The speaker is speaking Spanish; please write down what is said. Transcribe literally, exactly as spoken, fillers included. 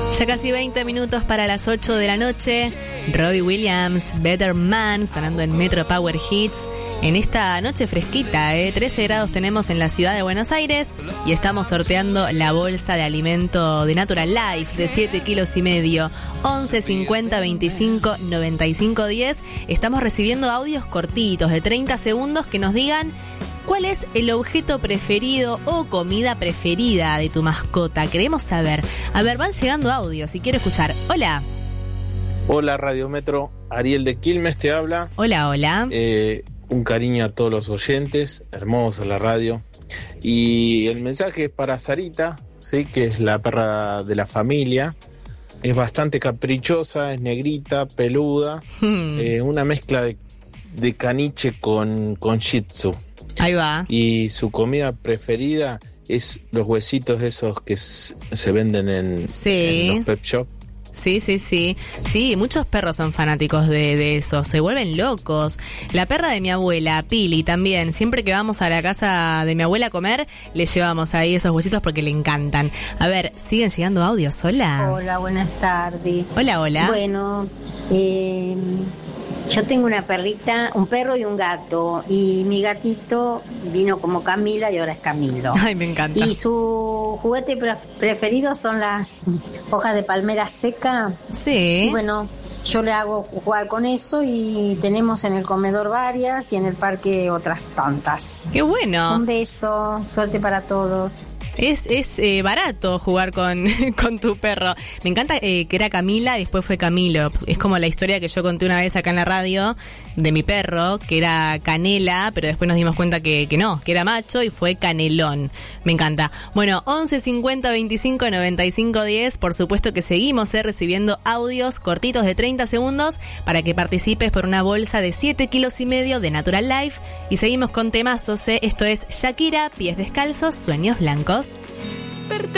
Ya casi veinte minutos para las ocho de la noche. Robbie Williams, Better Man, sonando en Metro Power Hits. En esta noche fresquita, ¿eh? trece grados tenemos en la ciudad de Buenos Aires y estamos sorteando la bolsa de alimento de Natural Life de siete kilos y medio. once cincuenta veinticinco noventa y cinco diez. Estamos recibiendo audios cortitos de treinta segundos que nos digan cuál es el objeto preferido o comida preferida de tu mascota. Queremos saber. A ver, van llegando audios y quiero escuchar. Hola. Hola Radio Metro, Ariel de Quilmes te habla. Hola, hola. Eh... Un cariño a todos los oyentes, hermosa la radio. Y el mensaje es para Sarita, ¿sí? Que es la perra de la familia. Es bastante caprichosa, es negrita, peluda. Hmm. Eh, una mezcla de, de caniche con, con shih tzu. Ahí va. Y su comida preferida es los huesitos esos que s- se venden en, sí. en los pet shop. Sí, sí, sí. Sí, muchos perros son fanáticos de, de eso, se vuelven locos. La perra de mi abuela, Pili, también. Siempre que vamos a la casa de mi abuela a comer, le llevamos ahí esos huesitos porque le encantan. A ver, ¿siguen llegando audios? Hola. Hola, buenas tardes. Hola, hola. Bueno, eh, yo tengo una perrita, un perro y un gato. Y mi gatito vino como Camila y ahora es Camilo. Ay, me encanta. Y su juguete pre- preferido son las hojas de palmera seca. Sí. Y bueno, yo le hago jugar con eso y tenemos en el comedor varias y en el parque otras tantas. ¡Qué bueno! Un beso, suerte para todos. Es, es eh, barato jugar con, con tu perro. Me encanta eh, que era Camila y después fue Camilo. Es como la historia que yo conté una vez acá en la radio de mi perro, que era Canela, pero después nos dimos cuenta que, que no, que era macho y fue Canelón. Me encanta. Bueno, once cincuenta veinticinco noventa y cinco diez. Por supuesto que seguimos eh, recibiendo audios cortitos de treinta segundos para que participes por una bolsa de siete kilos y medio de Natural Life. Y seguimos con temazos. Eh. Esto es Shakira, Pies Descalzos, Sueños Blancos.